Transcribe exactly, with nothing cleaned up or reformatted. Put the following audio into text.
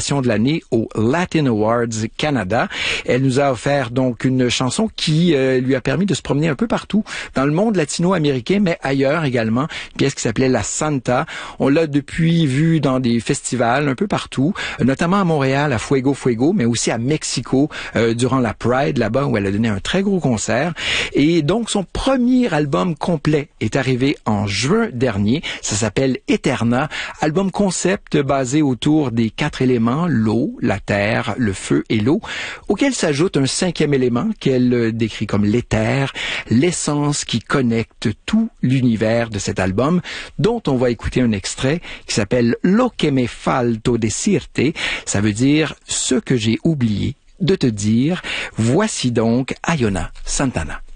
révélation de l'année au Latin Awards Canada. Elle nous a offert donc une chanson qui euh, lui a permis de se promener un peu partout dans le monde latino-américain, mais ailleurs également. Une pièce qui s'appelait La Santa. On l'a depuis vu dans des festivals un peu partout, notamment à Montréal, à Fuego Fuego, mais aussi à Mexico, euh, durant la Pride, là-bas, où elle a donné un très gros concert. Et donc, son premier album complet est arrivé en juin dernier. Ça s'appelle Eterna, album concept basé autour des quatre éléments, l'eau, la terre, le feu et l'eau, auquel s'ajoute un cinquième élément qu'elle décrit comme l'éther, l'essence qui connecte tout l'univers de cet album, dont on va écouter un extrait qui s'appelle Lo que me falto decirte. Ça veut dire ce que j'ai oublié de te dire. Voici donc Iona Santana.